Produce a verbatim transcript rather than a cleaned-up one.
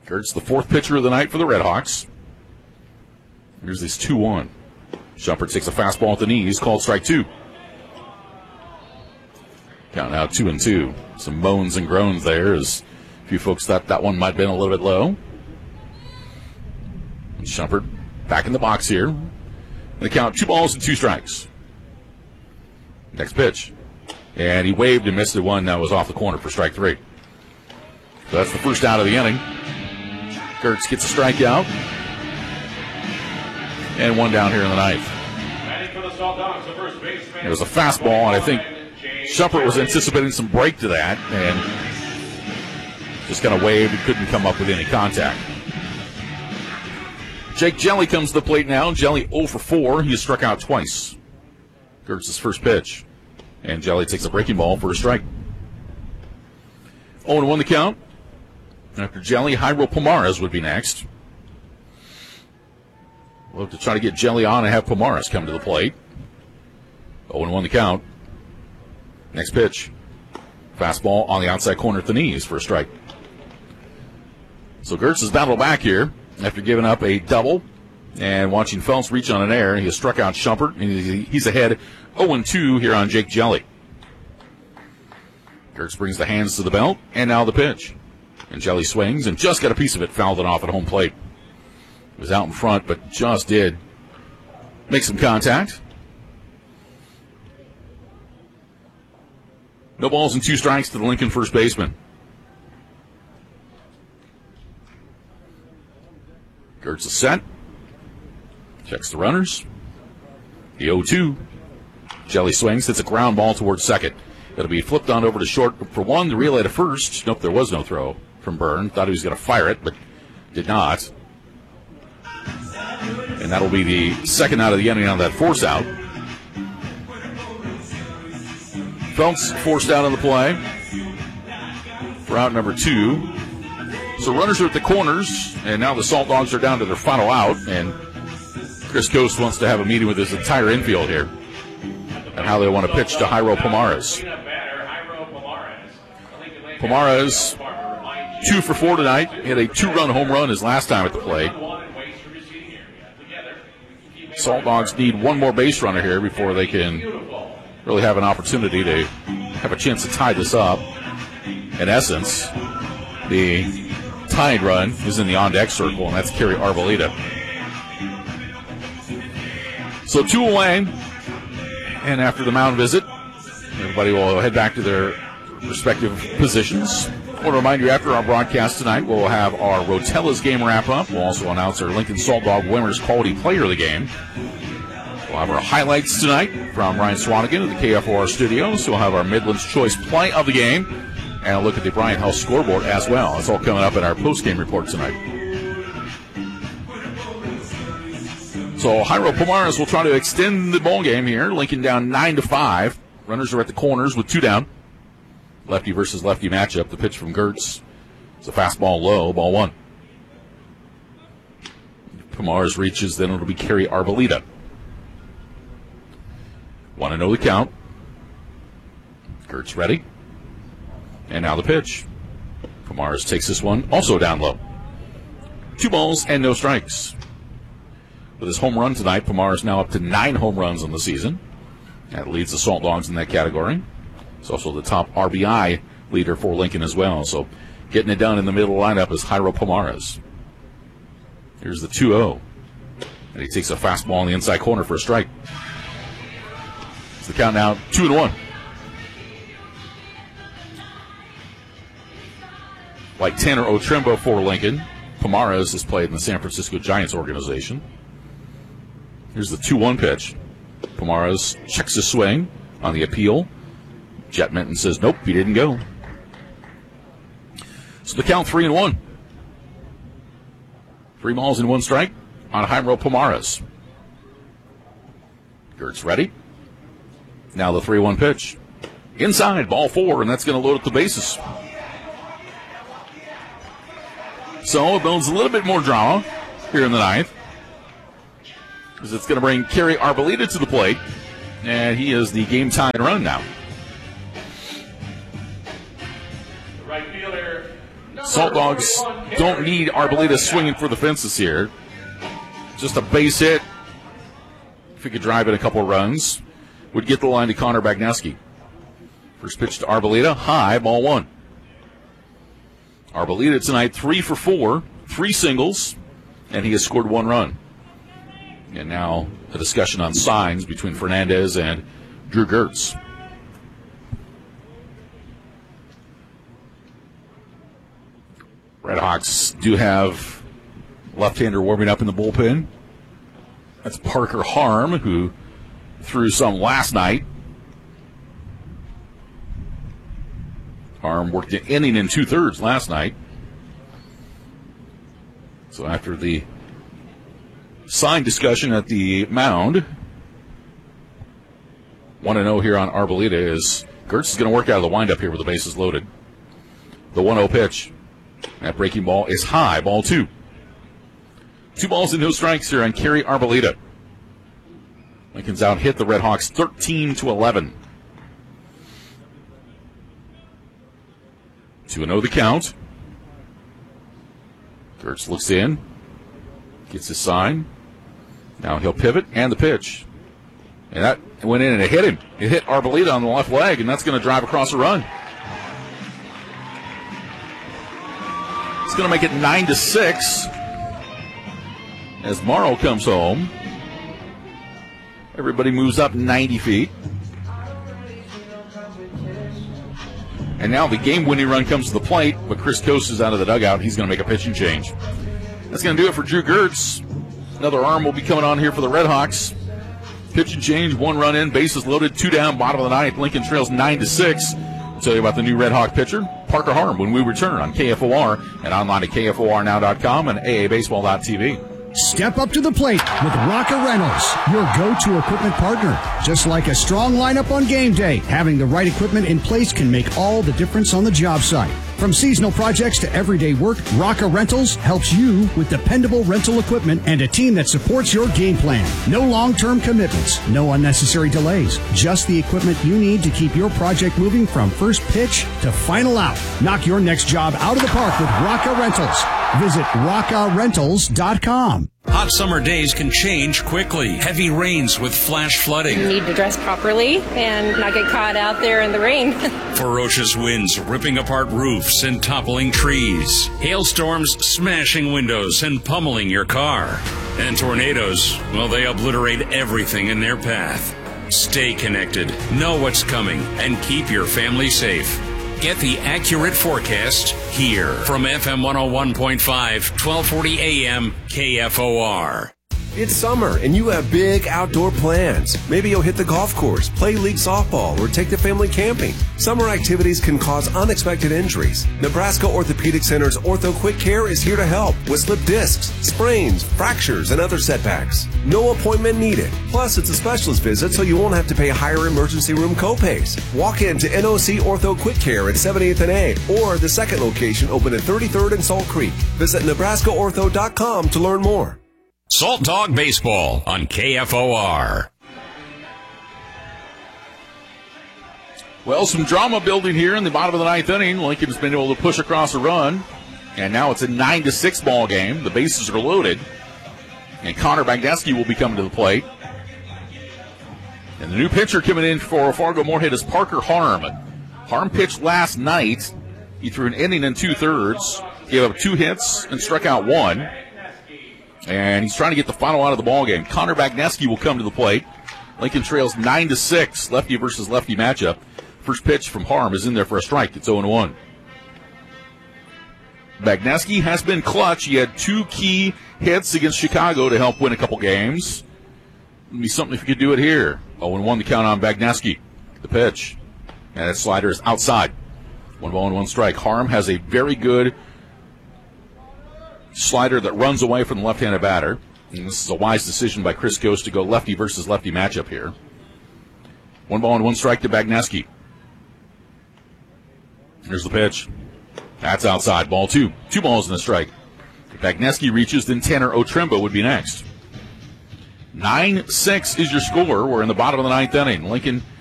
Gertz, the fourth pitcher of the night for the Redhawks. Here's this two one. Shumpert takes a fastball at the knees, called strike two. Count now two and two. Some moans and groans there as a few folks thought that one might have been a little bit low. And Shumpert back in the box here. And the count, two balls and two strikes. Next pitch. And he waved and missed the one that was off the corner for strike three. So that's the first out of the inning. Gertz gets a strikeout. And one down here in the ninth. It was a fastball, and I think Shumpert was anticipating some break to that, and just kind of waved and couldn't come up with any contact. Jake Jelly comes to the plate now. Jelly oh for four. He has struck out twice. Gertz's first pitch. And Jelly takes a breaking ball for a strike. oh and one the count. After Jelly, Jairo Pomares would be next. We'll have to try to get Jelly on and have Pomares come to the plate. oh and one the count. Next pitch. Fastball on the outside corner at the knees for a strike. So Gertz has battled back here after giving up a double and watching Phelps reach on an error. He has struck out Shumpert, and he's ahead oh and two here on Jake Jelly. Gertz brings the hands to the belt, and now the pitch. And Jelly swings and just got a piece of it, fouled it off at home plate. It was out in front, but just did make some contact. No balls and two strikes to the Lincoln first baseman. Gertz is set. Checks the runners. The oh two. Jelly swings, hits a ground ball towards second. It'll be flipped on over to short for one. The relay to first. Nope, there was no throw from Byrne. Thought he was going to fire it, but did not. And that'll be the second out of the inning on that force out. Phelps forced out on the play for out number two. So runners are at the corners, and now the Salt Dogs are down to their final out, and Chris Coast wants to have a meeting with his entire infield here and how they want to pitch to Jairo Pomares. Pomares, two for four tonight. He had a two-run home run his last time at the plate. Salt Dogs need one more base runner here before they can really have an opportunity to have a chance to tie this up. In essence, the tied run is in the on-deck circle, and that's Kerry Arboleda. So two away, and after the mound visit, everybody will head back to their respective positions. I want to remind you, after our broadcast tonight, we'll have our Rotella's game wrap-up. We'll also announce our Lincoln Salt Dog Winners Quality Player of the Game. We'll have our highlights tonight from Ryan Swanigan at the K F O R studios. We'll have our Midland's Choice Play of the Game, and a look at the Bryant House scoreboard as well. It's all coming up in our post-game report tonight. So Jairo Pomares will try to extend the ball game here. Lincoln down nine to five. Runners are at the corners with two down. Lefty versus lefty matchup. The pitch from Gertz. It's a fastball low, ball one. Pomares reaches, then it'll be Kerry Arboleda. Want to know the count. Gertz ready. And now the pitch. Pomares takes this one also down low. Two balls and no strikes. With his home run tonight, Pomares now up to nine home runs on the season. That leads the Salt Dogs in that category. He's also the top R B I leader for Lincoln as well. So getting it done in the middle lineup is Jairo Pomares. Here's the two oh. And he takes a fastball in the inside corner for a strike. It's the count now, two and one. Like Tanner Otrembo for Lincoln, Pomares has played in the San Francisco Giants organization. Here's the two one pitch. Pomares checks his swing on the appeal. Jet Minton says, nope, he didn't go. So the count three and one. Three balls and one strike on Jairo Pomares. Gertz ready. Now the three one pitch. Inside, ball four, and that's going to load up the bases. So it builds a little bit more drama here in the ninth, because it's going to bring Kerry Arboleda to the plate, and he is the game-tying run now. The right fielder, Salt Dogs don't need Arboleda swinging for the fences here. Just a base hit. If he could drive in a couple runs, would get the line to Connor Bagneski. First pitch to Arboleda, high, ball one. Arboleda tonight three for four, three singles, and he has scored one run. And now a discussion on signs between Fernandez and Drew Gertz. Redhawks do have left-hander warming up in the bullpen. That's Parker Harm, who threw some last night. Harm worked an inning in two-thirds last night. So after the sign discussion at the mound, one and oh here on Arboleda is Gertz is going to work out of the windup here with the bases loaded. The one oh pitch. That breaking ball is high, ball two. Two balls and no strikes here on Kerry Arboleda. Lincoln's out hit the Redhawks thirteen to eleven. two and oh the count. Gertz looks in, gets his sign. Now he'll pivot and the pitch. And that went in and it hit him. It hit Arboleda on the left leg, and that's going to drive across a run. It's going to make it nine to six as Morrow comes home. Everybody moves up ninety feet. And now the game-winning run comes to the plate, but Chris Coase is out of the dugout. He's going to make a pitching change. That's going to do it for Drew Gertz. Another arm will be coming on here for the Redhawks. Pitching change, one run in, bases loaded, two down, bottom of the ninth. Lincoln trails nine to six. I'll tell you about the new Redhawk pitcher, Parker Harm, when we return on K F O R and online at K F O R now dot com and A A baseball dot T V. Step up to the plate with Rocca Reynolds, your go-to equipment partner. Just like a strong lineup on game day, having the right equipment in place can make all the difference on the job site. From seasonal projects to everyday work, Rocca Rentals helps you with dependable rental equipment and a team that supports your game plan. No long-term commitments, no unnecessary delays, just the equipment you need to keep your project moving from first pitch to final out. Knock your next job out of the park with Rocca Rentals. Visit rocca rentals dot com. Hot summer days can change quickly. Heavy rains with flash flooding. You need to dress properly and not get caught out there in the rain. Ferocious winds ripping apart roofs and toppling trees. Hailstorms smashing windows and pummeling your car. And tornadoes, well, they obliterate everything in their path. Stay connected, know what's coming, and keep your family safe. Get the accurate forecast here from F M one oh one point five, twelve forty A M K F O R. It's summer and you have big outdoor plans. Maybe you'll hit the golf course, play league softball, or take the family camping. Summer activities can cause unexpected injuries. Nebraska Orthopedic Center's Ortho Quick Care is here to help with slip discs, sprains, fractures, and other setbacks. No appointment needed. Plus, it's a specialist visit, so you won't have to pay higher emergency room copays. Walk in to N O C Ortho Quick Care at seventieth and A, or the second location open at thirty-third and Salt Creek. Visit Nebraska Ortho dot com to learn more. Salt Dog Baseball on K F O R. Well, some drama building here in the bottom of the ninth inning. Lincoln's been able to push across a run, and now it's a nine to six ball game. The bases are loaded, and Connor Bagneski will be coming to the plate. And the new pitcher coming in for Fargo Moorhead is Parker Harm. Harm pitched last night. He threw an inning and two-thirds, gave up two hits, and struck out one. And he's trying to get the final out of the ball game. Connor Bagneski will come to the plate. Lincoln trails nine to six, lefty versus lefty matchup. First pitch from Harm is in there for a strike. It's oh and one. Bagneski has been clutch. He had two key hits against Chicago to help win a couple games. It'd be something if he could do it here. oh and one to count on Bagneski. The pitch. And that slider is outside. One ball and one strike. Harm has a very good slider that runs away from the left-handed batter. And this is a wise decision by Chris Coase to go lefty versus lefty matchup here. One ball and one strike to Bagneski. Here's the pitch. That's outside. Ball two. Two balls and a strike. If Bagneski reaches, then Tanner Otremba would be next. nine six is your score. We're in the bottom of the ninth inning. Lincoln